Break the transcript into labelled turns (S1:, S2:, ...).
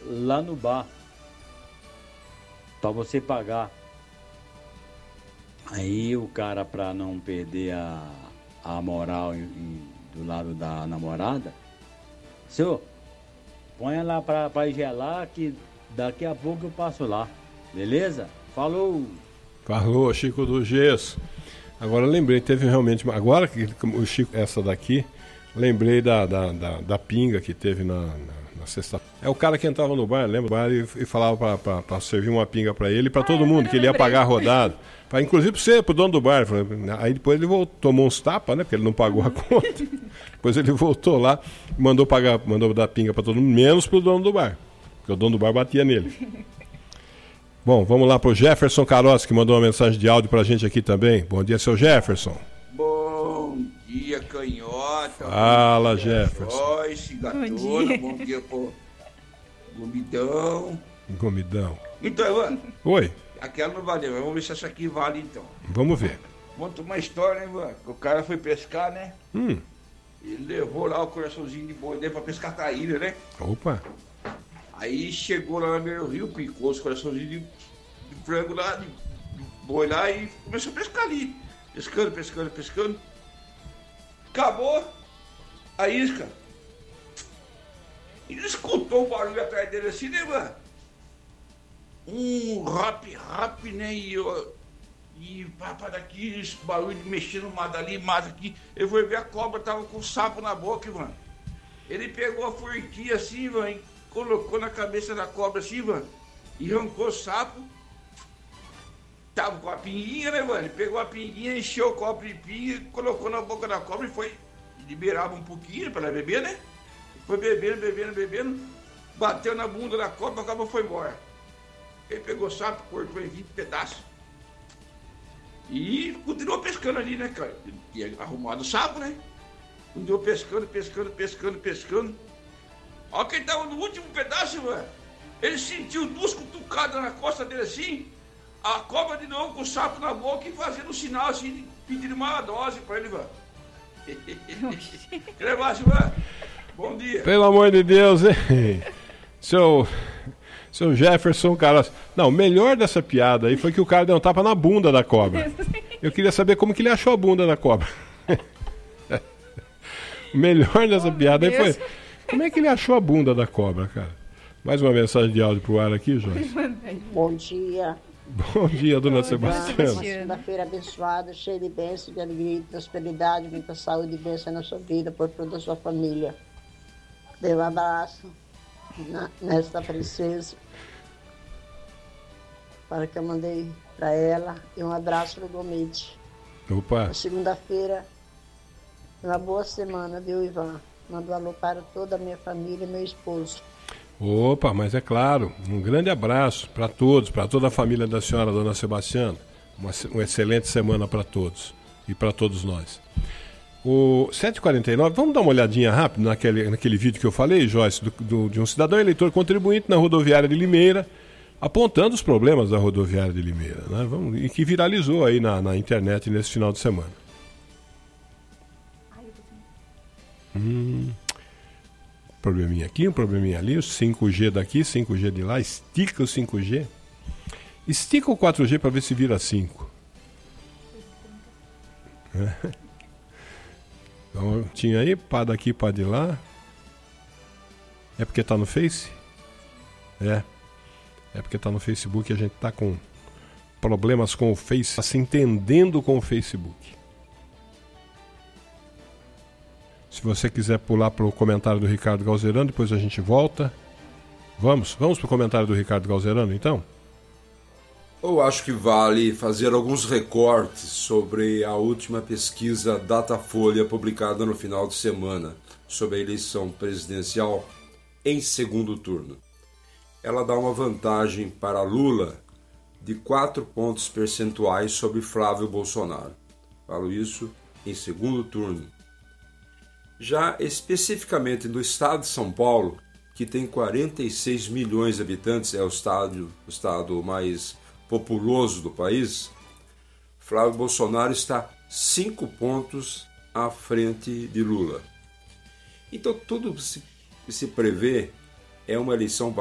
S1: lá no bar. Pra você pagar. Aí o cara, pra não perder a moral do lado da namorada, senhor, põe lá pra gelar que daqui a pouco eu passo lá. Beleza? Falou!
S2: Falou, Chico do Gesso. Agora eu lembrei, teve realmente. Agora que o Chico, essa daqui, lembrei da pinga que teve na sexta. É o cara que entrava no bar, lembra? Bar e falava pra servir uma pinga pra ele e pra todo mundo, que ele ia pagar a rodada. Inclusive pra você, pro dono do bar. Aí depois ele voltou, tomou uns tapas, né? Porque ele não pagou a conta. Depois ele voltou lá e mandou dar pinga pra todo mundo, menos pro dono do bar. Porque o dono do bar batia nele. Bom, vamos lá pro Jefferson Carossi, que mandou uma mensagem de áudio pra gente aqui também. Bom dia, seu Jefferson.
S3: Bom dia, canhota.
S2: Fala,
S3: bom dia,
S2: Jefferson.
S3: Joyce, gatona, bom dia, pô. Gomidão. Então, Ivan.
S2: Oi.
S3: Aquela não valeu, vamos ver se essa aqui vale então.
S2: Vamos ver.
S3: Conta uma história, hein, Ivan? O cara foi pescar, né? Ele levou lá o coraçãozinho de boi dele pra pescar traíra, né?
S2: Opa.
S3: Aí chegou lá no meio do rio, picou os coraçãozinhos de frango lá, de boi lá e começou a pescar ali. Pescando. Acabou a isca. Ele escutou o barulho atrás dele assim, né, mano? Um rap, né? E papa daqui, esse barulho mexendo mais dali, mais aqui. Eu fui ver a cobra, tava com o sapo na boca, mano. Ele pegou a forquinha assim, mano, e colocou na cabeça da cobra assim, mano, e arrancou o sapo. Tava com a pinguinha, né, mano? Ele pegou a pinguinha, encheu o copo de pinga, colocou na boca da cobra e foi. Liberava um pouquinho pra ela beber, né? Foi bebendo. Bateu na bunda da cobra, a cobra foi embora. Ele pegou o sapo, cortou em 20 pedaços. E continuou pescando ali, né, cara? Ele tinha arrumado o sapo, né? Continuou pescando. Olha que ele tava no último pedaço, mano. Ele sentiu 2 cutucadas na costa dele assim. A cobra de novo com o sapo na boca e fazendo um sinal assim, pedindo uma dose pra ele, mano. Mano. Bom dia.
S2: Pelo amor de Deus, hein? Seu Jefferson, cara. Não, o melhor dessa piada aí foi que o cara deu um tapa na bunda da cobra. Eu queria saber como que ele achou a bunda da cobra. O melhor dessa piada aí foi. Como é que ele achou a bunda da cobra, cara? Mais uma mensagem de áudio pro ar aqui, Joyce.
S4: Bom dia.
S2: Bom dia, dona Sebastiana.
S4: Uma segunda-feira abençoada, cheia de bênção, de alegria, de prosperidade, muita saúde e bênção na sua vida, por toda a sua família. Dê um abraço nesta princesa, para que eu mandei para ela, e um abraço para o Gomide.
S2: Opa.
S4: Na segunda-feira, uma boa semana, viu, Ivan? Mando um alô para toda a minha família e meu esposo.
S2: Opa, mas é claro, um grande abraço para todos, para toda a família da senhora, dona Sebastiana. Uma excelente semana para todos e para todos nós. O 7h49, vamos dar uma olhadinha rápida naquele vídeo que eu falei, Joyce, de um cidadão eleitor contribuinte na rodoviária de Limeira, apontando os problemas da rodoviária de Limeira, né? E que viralizou aí na internet nesse final de semana. Probleminha aqui, um probleminha ali, o 5G daqui, 5G de lá, estica o 5G. Estica o 4G para ver se vira 5. Então, tinha aí, pá daqui, pá de lá. É porque tá no Face? É porque tá no Facebook e a gente tá com problemas com o Face, tá se entendendo com o Facebook. Se você quiser pular para o comentário do Ricardo Galzerano, depois a gente volta. Vamos para o comentário do Ricardo Galzerano, então?
S5: Eu acho que vale fazer alguns recortes sobre a última pesquisa Datafolha publicada no final de semana sobre a eleição presidencial em segundo turno. Ela dá uma vantagem para Lula de 4 pontos percentuais sobre Flávio Bolsonaro. Falo isso em segundo turno. Já especificamente no estado de São Paulo, que tem 46 milhões de habitantes, é o estado mais populoso do país, Flávio Bolsonaro está 5 pontos à frente de Lula. Então tudo que se prevê é uma eleição